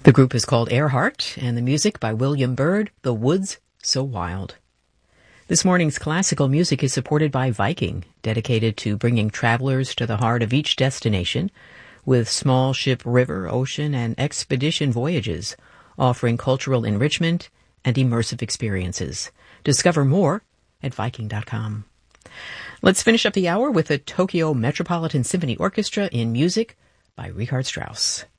The group is called Earhart, and the music by William Byrd, The Woods So Wild. This morning's classical music is supported by Viking, dedicated to bringing travelers to the heart of each destination, with small ship river, ocean, and expedition voyages, offering cultural enrichment and immersive experiences. Discover more at Viking.com. Let's finish up the hour with the Tokyo Metropolitan Symphony Orchestra in music by Richard Strauss.